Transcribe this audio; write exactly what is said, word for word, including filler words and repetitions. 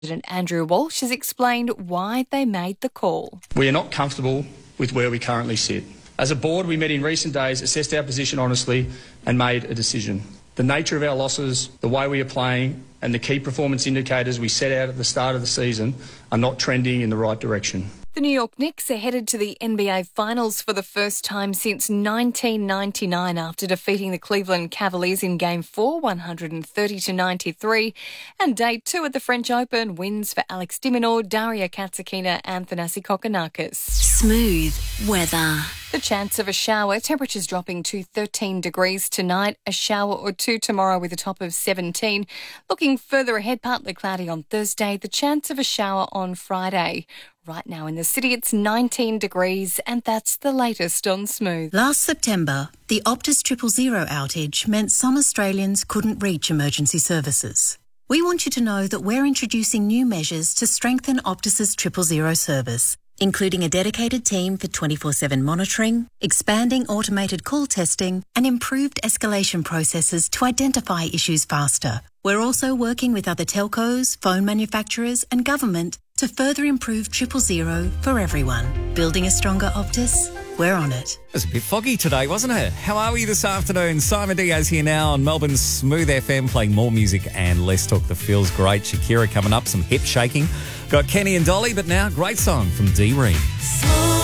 President Andrew Walsh has explained why they made the call. We are not comfortable with where we currently sit. As a board, we met in recent days, assessed our position honestly and made a decision. The nature of our losses, the way we are playing and the key performance indicators we set out at the start of the season are not trending in the right direction. The New York Knicks are headed to the N B A Finals for the first time since nineteen ninety-nine after defeating the Cleveland Cavaliers in Game four, one thirty to ninety-three. And day two at the French Open, wins for Alex de Minaur, Daria Katsakina and Thanasi Kokkinakis. Smooth weather. The chance of a shower, temperatures dropping to thirteen degrees tonight, a shower or two tomorrow with a top of seventeen. Looking further ahead, partly cloudy on Thursday, the chance of a shower on Friday. Right now in the city, it's nineteen degrees, and that's the latest on Smooth. Last September, the Optus Triple Zero outage meant some Australians couldn't reach emergency services. We want you to know that we're introducing new measures to strengthen Optus's Triple Zero service, including a dedicated team for twenty-four seven monitoring, expanding automated call testing, and improved escalation processes to identify issues faster. We're also working with other telcos, phone manufacturers, and government to further improve Triple Zero for everyone. Building a stronger Optus? We're on it. It was a bit foggy today, wasn't it? How are we this afternoon? Simon Diaz here now on Melbourne's Smooth F M, playing more music and less talk that feels great. Shakira coming up, some hip shaking. Got Kenny and Dolly, but now great song from D-Ream.